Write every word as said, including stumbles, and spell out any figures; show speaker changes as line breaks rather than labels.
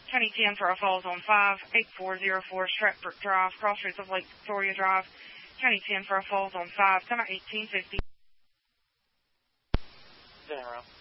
County ten for Falls on five, eight four zero four Stratford Drive, crossroads of Lake Victoria Drive. County ten for Falls on five, time eighteen fifty.
General.